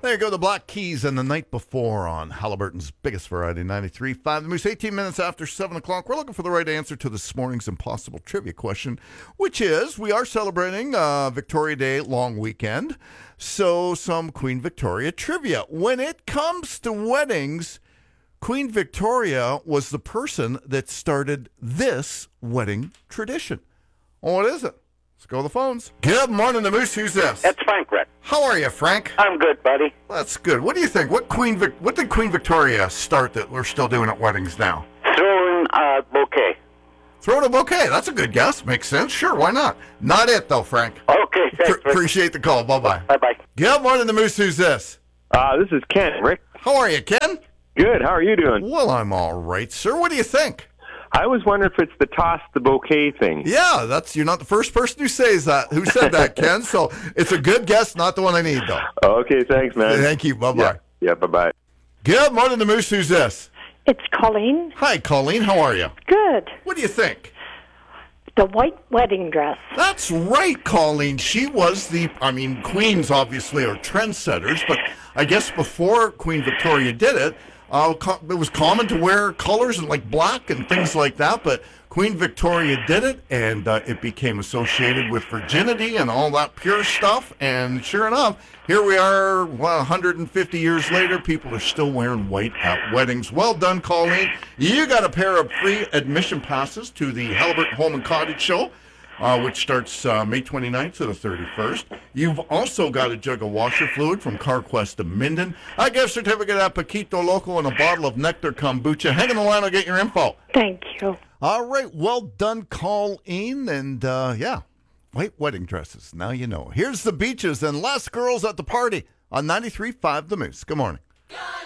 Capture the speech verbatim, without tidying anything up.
There you go, the Black Keys and the night before on Halliburton's biggest variety, ninety-three point five. The Moose, eighteen minutes after seven o'clock. We're looking for the right answer to this morning's impossible trivia question, which is we are celebrating uh, Victoria Day long weekend, so some Queen Victoria trivia. When it comes to weddings, Queen Victoria was the person that started this wedding tradition. Well, what is it? Let's go to the phones. Good morning, the Moose. Who's this? That's Frank, Rick. How are you, Frank? I'm good, buddy. That's good. What do you think? What Queen Vic- What did Queen Victoria start that we're still doing at weddings now? Throwing a bouquet. Throwing a bouquet. That's a good guess. Makes sense. Sure, why not? Not it, though, Frank. Okay, thanks, Pr- appreciate the call. Bye-bye. Bye-bye. Good morning, the Moose. Who's this? Uh, this is Ken, Rick. How are you, Ken? Good. How are you doing? Well, I'm all right, sir. What do you think? I was wondering if it's the toss the bouquet thing. Yeah, that's you're not the first person who says that. Who said that, Ken? So it's a good guess, not the one I need, though. Okay, thanks, man. Thank you. Bye-bye. Yeah, yeah bye-bye. Good morning, the Moose. Who's this? It's Colleen. Hi, Colleen. How are you? Good. What do you think? The white wedding dress. That's right, Colleen. She was the, I mean, queens obviously are trendsetters, but I guess before Queen Victoria did it, uh, co- it was common to wear colors and like black and things like that, but Queen Victoria did it, and uh, it became associated with virginity and all that pure stuff, and sure enough, here we are, well, one hundred fifty years later, people are still wearing white at weddings. Well done, Colleen. You got a pair of free admission passes to the Halliburton Home and Cottage Show, uh, which starts uh, May twenty-ninth to the thirty-first. You've also got a jug of washer fluid from CarQuest of Minden, a gift certificate at Paquito Loco, and a bottle of Nectar Kombucha. Hang on the line, I'll get your info. Thank you. All right, well done, Colleen, and uh, yeah, white wedding dresses. Now you know. Here's the Beaches and Last Girls at the Party on ninety-three point five The Moose. Good morning.